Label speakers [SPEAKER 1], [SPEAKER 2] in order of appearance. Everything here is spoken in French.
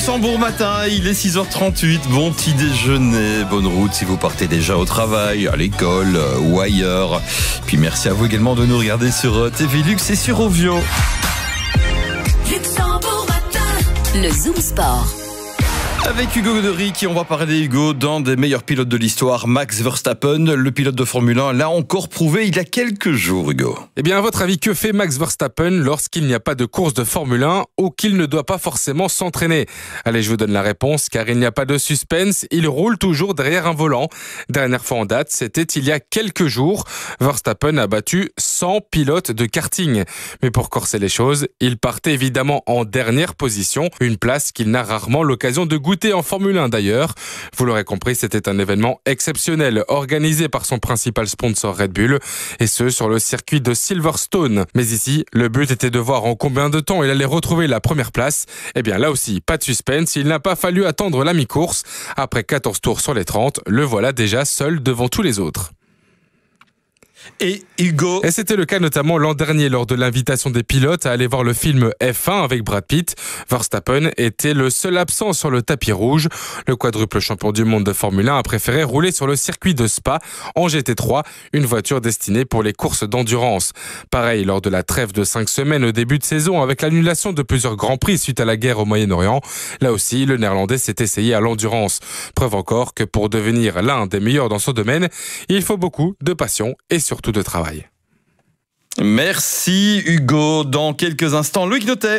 [SPEAKER 1] Luxembourg matin, il est 6h38, bon petit déjeuner, bonne route si vous partez déjà au travail, à l'école ou ailleurs. Puis merci à vous également de nous regarder sur TV Lux et sur Ovio.
[SPEAKER 2] Luxembourg matin, le Zoom Sport.
[SPEAKER 1] Avec Hugo Goderic, on va parler, Hugo, d'un des meilleurs pilotes de l'histoire, Max Verstappen, le pilote de Formule 1, l'a encore prouvé il y a quelques jours, Hugo.
[SPEAKER 3] Eh bien, à votre avis, que fait Max Verstappen lorsqu'il n'y a pas de course de Formule 1 ou qu'il ne doit pas forcément s'entraîner? Allez, je vous donne la réponse, car il n'y a pas de suspense, il roule toujours derrière un volant. Dernière fois en date, c'était il y a quelques jours. Verstappen a battu 100 pilotes de karting. Mais pour corser les choses, il partait évidemment en dernière position, une place qu'il n'a rarement l'occasion de goûter en Formule 1 d'ailleurs. Vous l'aurez compris, c'était un événement exceptionnel organisé par son principal sponsor Red Bull, et ce sur le circuit de Silverstone. Mais ici, le but était de voir en combien de temps il allait retrouver la première place. Eh bien là aussi, pas de suspense, il n'a pas fallu attendre la mi-course. Après 14 tours sur les 30, le voilà déjà seul devant tous les autres.
[SPEAKER 1] Et Hugo.
[SPEAKER 3] Et c'était le cas notamment l'an dernier lors de l'invitation des pilotes à aller voir le film F1 avec Brad Pitt. Verstappen était le seul absent sur le tapis rouge. Le quadruple champion du monde de Formule 1 a préféré rouler sur le circuit de Spa en GT3, une voiture destinée pour les courses d'endurance. Pareil lors de la trêve de 5 semaines au début de saison avec l'annulation de plusieurs grands prix suite à la guerre au Moyen-Orient. Là aussi, le Néerlandais s'est essayé à l'endurance. Preuve encore que pour devenir l'un des meilleurs dans son domaine, il faut beaucoup de passion et surtout de travail.
[SPEAKER 1] Merci Hugo. Dans quelques instants, Loïc Notet.